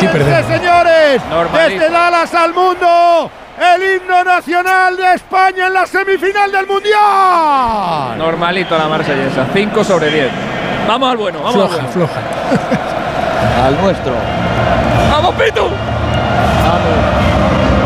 Fíjense, señores, Normalito. desde Dallas al mundo, el himno nacional de España en la semifinal del Mundial. Normalito la marsellesa, 5 sobre 10. Vamos al bueno, vamos Floja, al bueno. floja. Al nuestro. ¡Vamos, Pitu! Vamos.